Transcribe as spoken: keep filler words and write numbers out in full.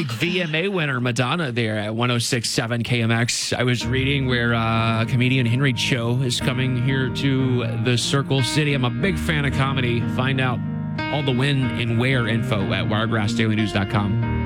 V M A winner Madonna there at one oh six point seven K M X. I was reading where uh, comedian Henry Cho is coming here to the Circle City. I'm a big fan of comedy. Find out all the when and where info at wiregrass daily news dot com.